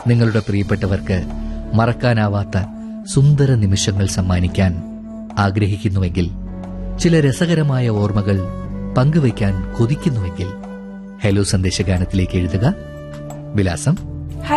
നിങ്ങളുടെ പ്രിയപ്പെട്ടവർക്ക് മറക്കാനാവാത്ത സുന്ദര നിമിഷങ്ങൾ സമ്മാനിക്കാൻ ആഗ്രഹിക്കുന്നുവെങ്കിൽ, ചില രസകരമായ ഓർമ്മകൾ പങ്കുവയ്ക്കാൻ കൊതിക്കുന്നുവെങ്കിൽ ഹലോ സന്ദേശഗാനത്തിലേക്ക് എഴുതുക. വിലാസം